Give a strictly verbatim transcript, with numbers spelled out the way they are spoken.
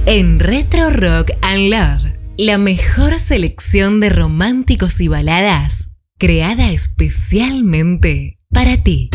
En Retro Rock and Love, la mejor selección de románticos y baladas creada especialmente para ti.